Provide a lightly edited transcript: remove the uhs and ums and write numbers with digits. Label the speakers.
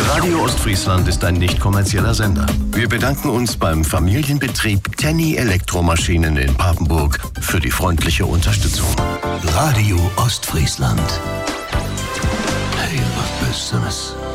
Speaker 1: Radio Ostfriesland ist ein nicht kommerzieller Sender. Wir bedanken uns beim Familienbetrieb Tenny Elektromaschinen in Papenburg für die freundliche Unterstützung. Radio Ostfriesland. Hey, was Besseres.